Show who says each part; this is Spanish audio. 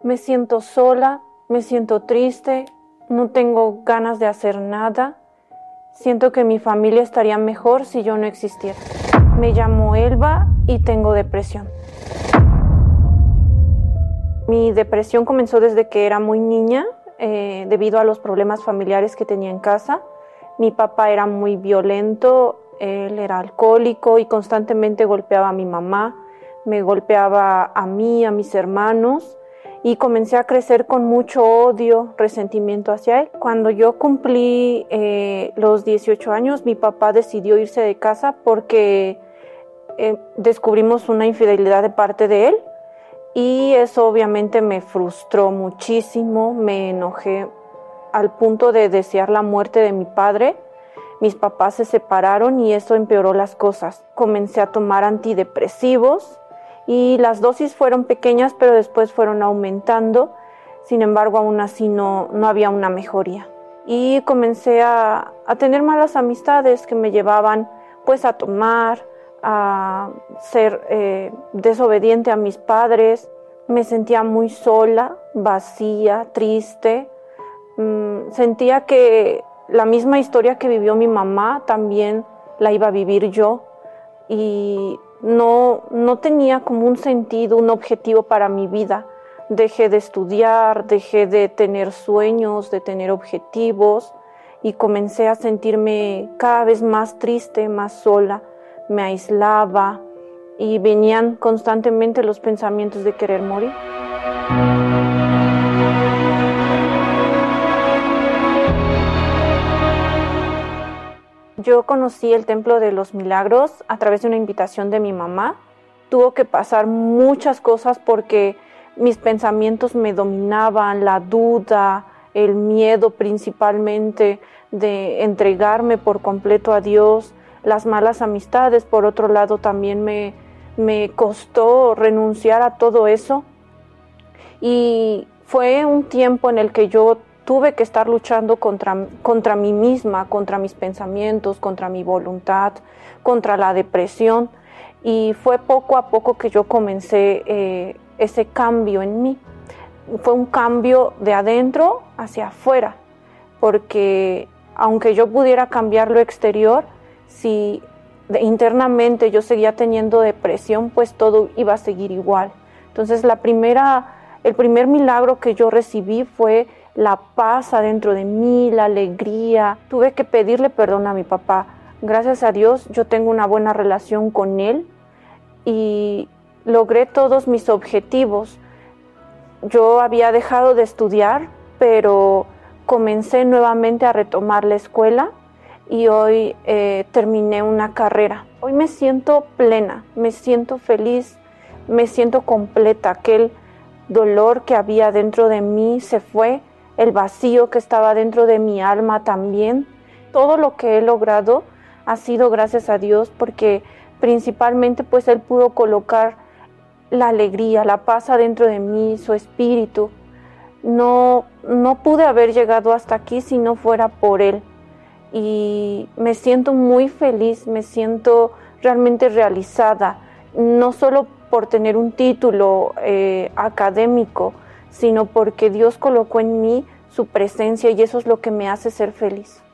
Speaker 1: Me siento sola, me siento triste, no tengo ganas de hacer nada. Siento que mi familia estaría mejor si yo no existiera. Me llamo Elba y tengo depresión. Mi depresión comenzó desde que era muy niña, debido a los problemas familiares que tenía en casa. Mi papá era muy violento, él era alcohólico y constantemente golpeaba a mi mamá, me golpeaba a mí, a mis hermanos, y comencé a crecer con mucho odio, resentimiento hacia él. Cuando yo cumplí los 18 años, mi papá decidió irse de casa porque descubrimos una infidelidad de parte de él, y eso obviamente me frustró muchísimo, me enojé al punto de desear la muerte de mi padre. Mis papás se separaron y eso empeoró las cosas. Comencé a tomar antidepresivos y las dosis fueron pequeñas, pero después fueron aumentando. Sin embargo, aún así no había una mejoría. Y comencé a tener malas amistades que me llevaban pues a tomar, a ser desobediente a mis padres. Me sentía muy sola, vacía, triste. Sentía que la misma historia que vivió mi mamá también la iba a vivir yo, y no tenía como un sentido, un objetivo para mi vida. Dejé de estudiar, dejé de tener sueños, de tener objetivos, y comencé a sentirme cada vez más triste, más sola. Me aislaba y venían constantemente los pensamientos de querer morir. Yo conocí el Templo de los Milagros a través de una invitación de mi mamá. Tuvo que pasar muchas cosas porque mis pensamientos me dominaban, la duda, el miedo principalmente de entregarme por completo a Dios, las malas amistades. Por otro lado, también me costó renunciar a todo eso, y fue un tiempo en el que yo tuve que estar luchando contra mí misma, contra mis pensamientos, contra mi voluntad, contra la depresión, y fue poco a poco que yo comencé ese cambio en mí. Fue un cambio de adentro hacia afuera, porque aunque yo pudiera cambiar lo exterior, si internamente yo seguía teniendo depresión, pues todo iba a seguir igual. Entonces el primer milagro que yo recibí fue la paz adentro de mí, la alegría. Tuve que pedirle perdón a mi papá. Gracias a Dios yo tengo una buena relación con él y logré todos mis objetivos. Yo había dejado de estudiar, pero comencé nuevamente a retomar la escuela y hoy terminé una carrera. Hoy me siento plena, me siento feliz, me siento completa. Aquel dolor que había dentro de mí se fue, el vacío que estaba dentro de mi alma también. Todo lo que he logrado ha sido gracias a Dios, porque principalmente pues Él pudo colocar la alegría, la paz adentro de mí, su espíritu. No pude haber llegado hasta aquí si no fuera por Él. Y me siento muy feliz, me siento realmente realizada, no solo por tener un título académico, sino porque Dios colocó en mí su presencia, y eso es lo que me hace ser feliz.